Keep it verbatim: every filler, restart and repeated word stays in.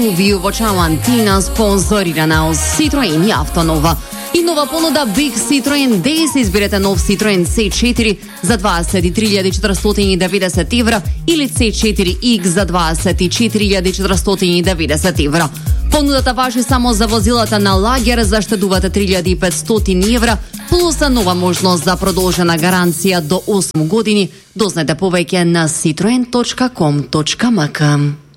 Вие во Чалантина спонзорирана од Citroen и Автонова. И нова понуда Big Citroen Days, изберете нов Citroen Си четири за дваесет и три илјади четиристотини и деветдесет евра или Си четири Икс за дваесет и четири илјади четиристотини и деветдесет евра. Понудата важи само за возилата на лагер, заштедувате три илјади и петстотини евра, плюс нова можност за продолжена гаранција до осум години. Дознайте повеќе на citroen точка ком точка ем ка.